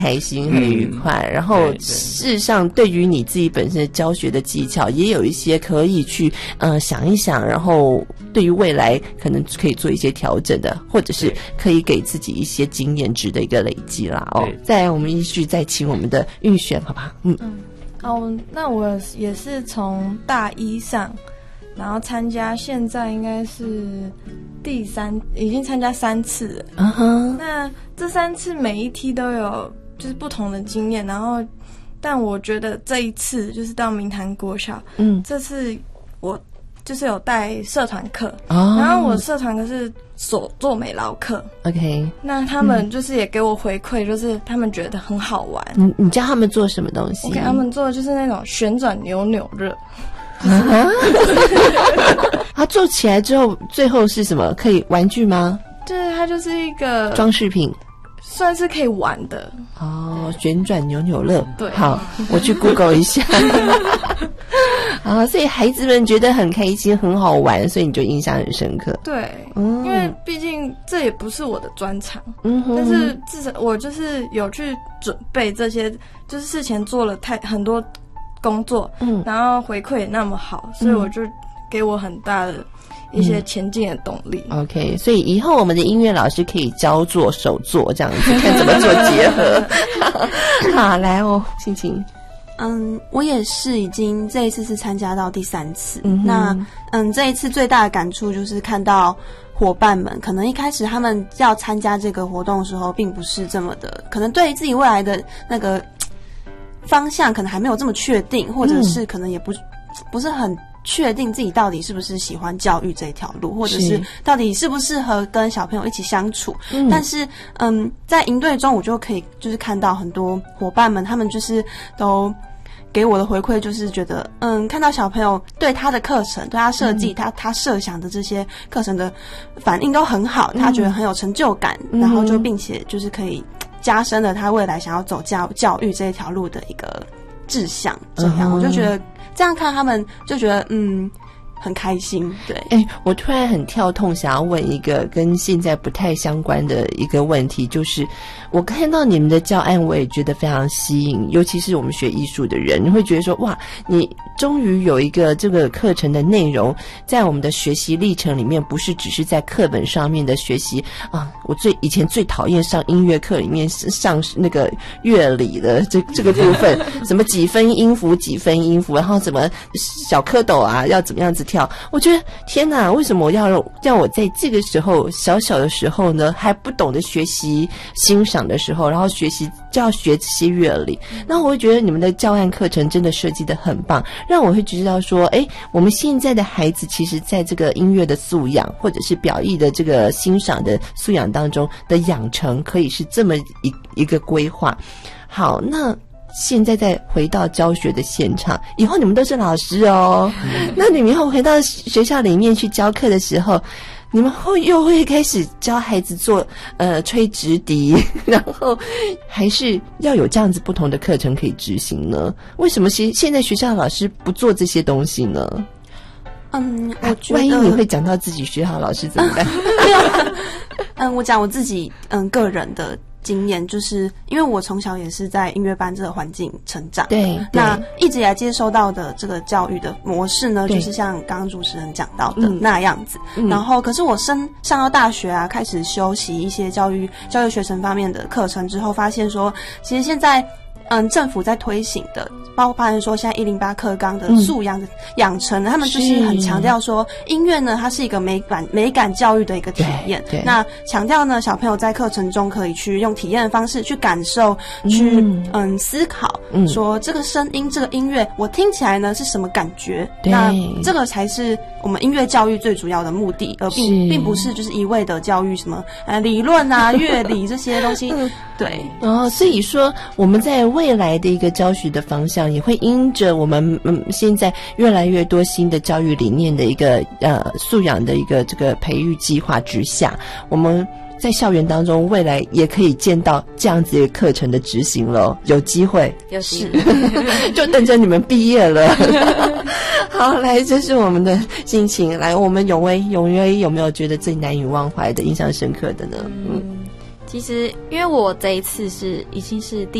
开心很愉快，然后事实上对于你自己本身的教学的技巧也有一些可以去想一想，然后对于未来可能可以做一些调整的，或者是可以给自己一些经验值的一个累积啦。再来我们继续再请我们的韵璇好不好？ 那我也是从大一上，然后参加，现在应该是已经参加3次了。那这3次每一梯都有就是不同的经验，然后但我觉得这一次就是到明潭国小，这次我就是有带社团课，然后我社团课是手作美劳课 ，OK， 那他们就是也给我回馈，就是他们觉得很好玩。 你教他们做什么东西？ 我给他们做的就是那种旋转扭扭热。 他做起来之后，最后是什么？可以玩具吗？ 就是它就是一个装饰品。 算是可以玩的旋转扭扭乐。 对， 好，我去 Google 一下。所以孩子们觉得很开心很好玩，所以你就印象很深刻。 对，因为毕竟这也不是我的专长，但是至少我就是有去准备这些，就是事前做了很多工作，然后回馈也那么好，所以我就给我很大的一些前进的动力。 OK， 所以以后我们的音乐老师可以教做手作这样子，看怎么做结合。好，来青青。 我也是这一次是参加到第3次。那这一次最大的感触就是看到伙伴们可能一开始他们要参加这个活动的时候并不是这么的，可能对于自己未来的那个方向可能还没有这么确定，或者是可能也不是很确定自己到底是不是喜欢教育这一条路，或者是到底适不适合跟小朋友一起相处。但是在营队中我就可以就是看到很多伙伴们他们就是都给我的回馈，就是觉得看到小朋友对他的课程，对他设计他设想的这些课程的反应都很好，他觉得很有成就感，然后就并且就是可以加深了他未来想要走教育这一条路的一个志向。这样我就觉得这样看他们就觉得很开心。对， 我突然很跳痛，想要问一个跟现在不太相关的一个问题，就是我看到你们的教案，我也觉得非常吸引，尤其是我们学艺术的人，你会觉得说，哇，你终于有一个这个课程的内容，在我们的学习历程里面，不是只是在课本上面的学习啊。我以前最讨厌上音乐课里面上那个乐理的这个部分，什么几分音符几分音符，然后什么小蝌蚪啊要怎么样子跳，我觉得天哪，为什么我要让我在这个时候小小的时候呢，还不懂得学习欣赏的时候，然后就要学这些乐理。那我会觉得你们的教案课程真的设计得很棒，让我会知道说，我们现在的孩子其实在这个音乐的素养或者是表意的这个欣赏的素养当中的养成可以是这么一个规划。好，那现在再回到教学的现场，以后你们都是老师哦。那你们以后回到学校里面去教课的时候，你们又会开始教孩子做吹直笛，然后还是要有这样子不同的课程可以执行呢？为什么现在学校的老师不做这些东西呢？我觉得万一你会讲到自己学校老师怎么办？ 我讲我自己个人的经验，就是因为我从小也是在音乐班这个环境成长， 对， 那一直以来接收到的这个教育的模式呢，就是像刚刚主持人讲到的那样子。然后可是我上到大学啊，开始修习一些教育学程方面的课程之后，发现说其实现在政府在推行的，包含说现在108课纲的素养的养成，他们就是很强调说音乐呢，它是一个美感教育的一个体验。那强调呢，小朋友在课程中可以去用体验的方式去感受，去思考，说这个声音这个音乐我听起来呢是什么感觉。那这个才是我们音乐教育最主要的目的，而并不是就是一味的教育什么理论啊乐理这些东西。对， 所以说我们在未来的一个教学的方向也会因着我们现在越来越多新的教育理念的一个素养的一个这个培育计划之下，我们在校园当中未来也可以见到这样子的课程的执行了，有机会就等着你们毕业了。好，来，这是我们的心情。来，我们永威有没有觉得最难以忘怀的印象深刻的呢？ 其实因为我这一次已经是第